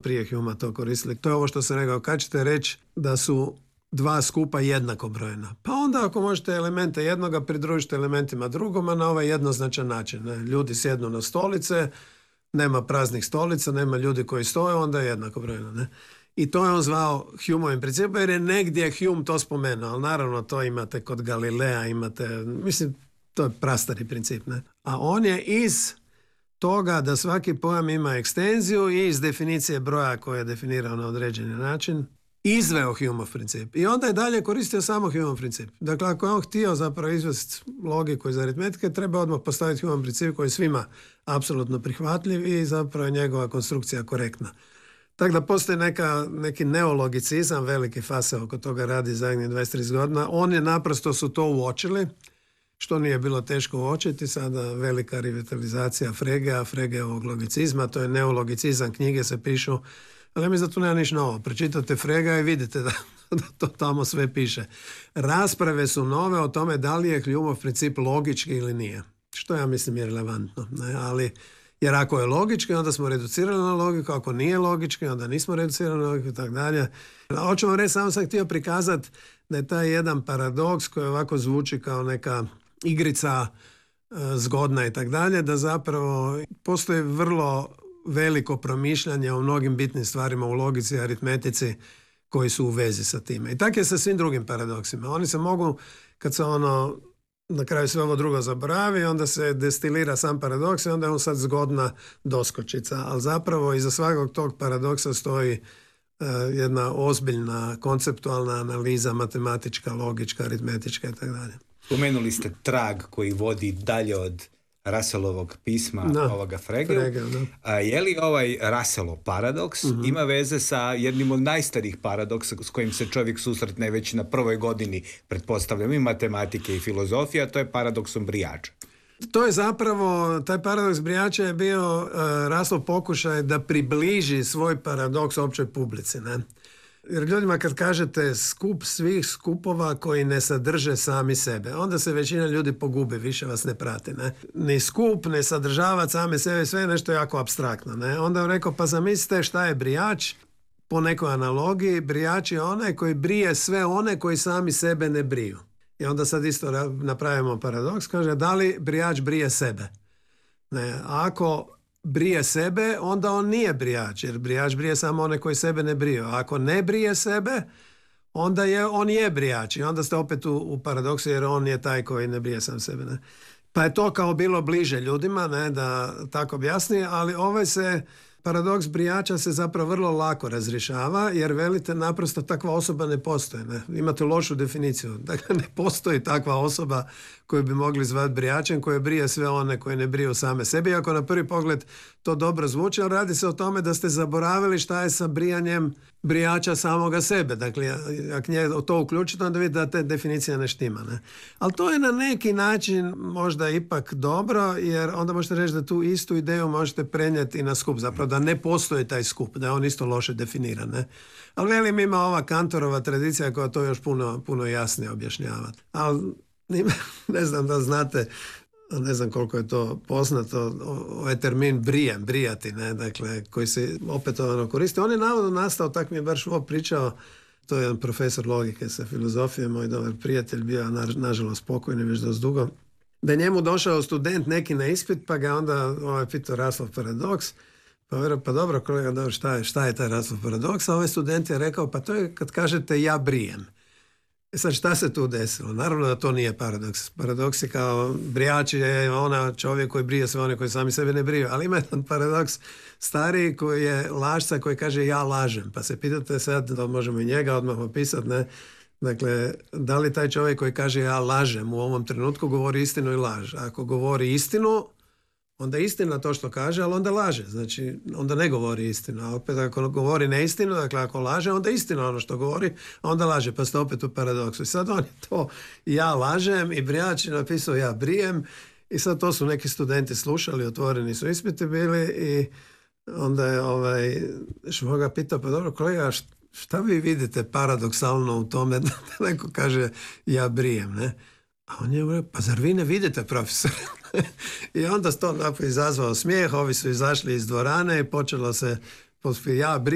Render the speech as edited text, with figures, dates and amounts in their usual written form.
prije Huma to koristili. To je ovo što sam rekao, kad ćete reći da su dva skupa jednako brojna. Pa onda ako možete elemente jednoga pridružiti elementima drugoma na ovaj jednoznačan način. Ne? Ljudi sjednu na stolice, nema praznih stolica, nema ljudi koji stoje, onda je jednako brojno. Ne? I to je on zvao Humovim principom, jer je negdje Hume to spomenuo, ali naravno to imate kod Galilea, mislim, to je prastari princip. Ne? A on je iz toga da svaki pojam ima ekstenziju i iz definicije broja koja je definirao na određeni način, izveo Humeov princip. I onda je dalje koristio samo Humeov princip. Dakle, ako je on htio zapravo izvesti logiku iz aritmetike, treba odmah postaviti Humeov princip koji je svima apsolutno prihvatljiv i zapravo je njegova konstrukcija korektna. Tako da postoji neki neologicizam, veliki fase oko toga radi zadnjih 23 godina. Oni naprosto su to uočili, što nije bilo teško uočiti. Sada velika revitalizacija Fregeovog logicizma, to je neologicizam, knjige se pišu, ali mislim da tu nema ništa novo. Pročitate Frega i vidite da to tamo sve piše. Rasprave su nove o tome da li je Humeov princip logički ili nije. Što ja mislim je relevantno. Ne? Ali, jer ako je logički, onda smo reducirali na logiku, ako nije logički, onda nismo reducirali na logiku i tako dalje. Hoćemo reći, samo sam htio prikazati da je taj jedan paradoks koji ovako zvuči kao neka igrica zgodna i tako dalje, da zapravo postoji vrlo veliko promišljanje o mnogim bitnim stvarima u logici i aritmetici koji su u vezi sa time. I tako je sa svim drugim paradoksima. Oni se mogu, kad se na kraju sve ovo drugo zaboravi, onda se destilira sam paradoks i onda je on sad zgodna doskočica. Ali zapravo iza svakog tog paradoksa stoji jedna ozbiljna konceptualna analiza, matematička, logička, aritmetička i tako dalje. Spomenuli ste trag koji vodi dalje od Russellovog pisma, ovoga Fregel. Je li ovaj Russellov paradoks ima veze sa jednim od najstarijih paradoksa s kojim se čovjek susretne već na prvoj godini, pretpostavljam, i matematike i filozofije, a to je paradoksom brijača? To je zapravo, taj paradoks brijača je bio Russellov pokušaj da približi svoj paradoks općoj publici, ne? Jer ljudima kad kažete skup svih skupova koji ne sadrže sami sebe, onda se većina ljudi pogubi, više vas ne prati. Ne? Ni skup ne sadržava same sebe, sve je nešto jako apstraktno. Ne? Onda je rekao, pa zamislite šta je brijač, po nekoj analogiji, brijač je onaj koji brije sve one koji sami sebe ne briju. I onda sad isto napravimo paradoks, kaže, da li brijač brije sebe? Ne, ako brije sebe, onda on nije brijač, jer brijač brije samo one koji sebe ne briju. A ako ne brije sebe, onda on je brijač i onda ste opet u paradoksu, jer on je taj koji ne brije sam sebe. Ne? Pa je to kao bilo bliže ljudima, ne, da tako objasni, ali ovaj paradoks brijača se zapravo vrlo lako razrješava, jer velite naprosto takva osoba ne postoji. Ne? Imate lošu definiciju. Dakle, ne postoji takva osoba koju bi mogli zvati brijačem, koja brije sve one koje ne briju same sebi. Iako na prvi pogled to dobro zvuči, ali radi se o tome da ste zaboravili šta je sa brijanjem brijača samoga sebe. Dakle, ako to uključite, onda vidite da te definicija ne štima. Ne? Ali to je na neki način možda ipak dobro, jer onda možete reći da tu istu ideju možete prenijeti i na skup. Zapravo da ne postoji taj skup, da je on isto loše definiran. Ne? Ali velim, ima ova Kantorova tradicija koja to još puno jasnije objašnjava. Ali ne znam da znate, ne znam koliko je to poznato, ovaj termin brijati, ne? Dakle, koji se opetovano koristi. On je navodno nastao, tak mi je baš ovo pričao, to je jedan profesor logike sa filozofije, moj dobar prijatelj, bio nažalost pokojni već dosta dugo, da je njemu došao student neki na ispit, pa ga onda pitao Russellov paradoks, pa dobro kolega, dobro, šta je taj Russellov paradoks? A ovaj student je rekao, pa to je kad kažete ja brijem. Sad šta se tu desilo? Naravno da to nije paradoks. Paradoks je kao brijač je čovjek koji brije sve one koji sami sebe ne briju. Ali ima jedan paradoks stariji koji je lažca koji kaže ja lažem. Pa se pitate sad, da možemo i njega odmah opisati, ne? Dakle, da li taj čovjek koji kaže ja lažem u ovom trenutku govori istinu i laž? Ako govori istinu, onda je istina to što kaže, ali onda laže. Znači, onda ne govori istinu. A opet ako govori neistinu, dakle ako laže, onda je istina ono što govori, a onda laže. Pa ste opet u paradoksu. I sad on je to ja lažem i brijač je napisao ja brijem. I sad to su neki studenti slušali, otvoreni su ispiti bili i onda je Švoga pitao, pa dobro kolega, šta vi vidite paradoksalno u tome da neko kaže ja brijem, ne? A on je rekao, pa zar vi ne vidite, profesor? I onda se to izazvao smijeh, ovi su izašli iz dvorane i počelo se, ja brijem,